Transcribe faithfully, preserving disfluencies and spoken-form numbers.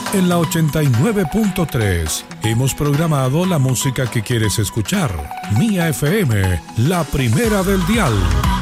En la ochenta y nueve punto tres hemos programado la música que quieres escuchar. Mía F M, la primera del dial.